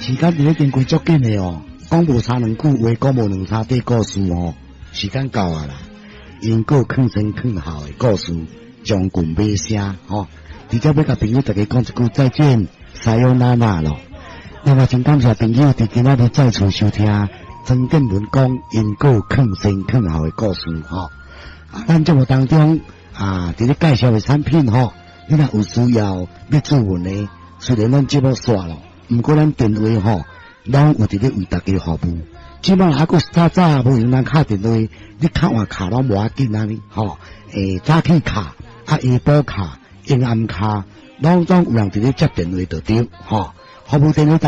时间伫咧经过足紧的哦，讲无三两句话，讲无两三句故事哦，时间到啊啦。因果劝前劝后的故事，将近尾声吼。直接要甲朋友大家讲一句再见，撒由那拉咯。那么真感谢朋友伫今仔日再次收听曾建文讲因果劝前劝后的故事吼。咱节目当中伫咧介绍的产品吼，你若有需要要咨询的，虽然咱节目煞咯，毋过咱电话吼，拢有伫咧为大家服务。即摆还佫早无用咱敲电话，你敲换卡拢无要紧啊你吼。早起卡、下晡卡、阴暗卡，拢有人伫咧接电话就对吼。服务电话